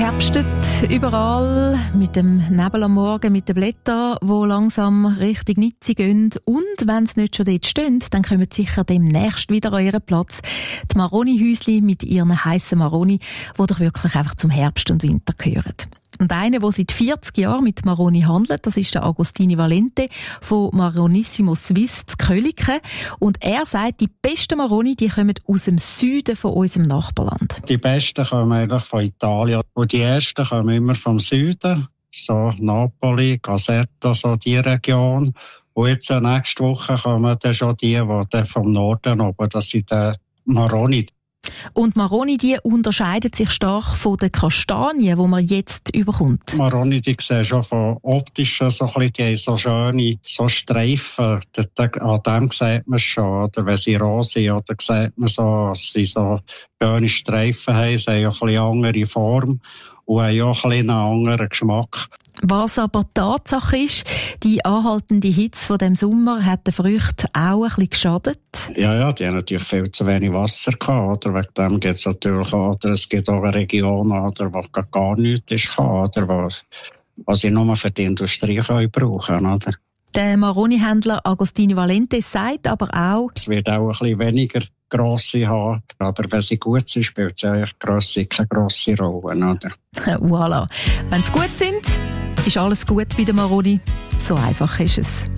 verherbstet überall, mit dem Nebel am Morgen, mit den Blättern, die langsam Richtung Nizzi gehen. Und wenn sie nicht schon dort stehen, dann kommen sie sicher demnächst wieder an ihren Platz. Die Maroni-Häusli mit ihren heissen Maroni, die doch wirklich einfach zum Herbst und Winter gehören. Und einer, der seit 40 Jahren mit Maroni handelt, das ist der Agostini Valente von Maronissimo Suisse zu Köliken. Und er sagt, die besten Maroni, die kommen aus dem Süden von unserem Nachbarland. Die besten kommen eigentlich von Italien. Und die ersten kommen immer vom Süden, so Napoli, Caserta, so die Region. Und jetzt nächste Woche kommen dann schon die dann vom Norden oben. Das sind die Maroni. Und Maroni, die unterscheiden sich stark von den Kastanien, die man jetzt überkommt. Maroni, die sehen schon von optischen so ein bisschen, die haben so schöne so Streifen. An dem sieht man schon. Oder wenn sie rot sind, oder sieht man so, dass sie so schöne Streifen haben. Sie haben auch ein bisschen andere Form und haben auch ein bisschen einen anderen Geschmack. Was aber Tatsache ist, die anhaltende Hitze von dem Sommer hat den Früchten auch ein bisschen geschadet. Ja, die haben natürlich viel zu wenig Wasser gehabt, oder? Wegen dem gibt es natürlich auch, oder es gibt auch eine Region, oder, wo gar nichts ist, oder, was sie nur für die Industrie brauchen können, oder? Der Maroni-Händler Agostini Valente sagt aber auch, es wird auch ein bisschen weniger grosse haben, aber wenn sie gut sind, spielt sie eigentlich keine grosse Rolle, oder? Voilà. Wenn sie gut sind, ist alles gut bei der Maroni. So einfach ist es.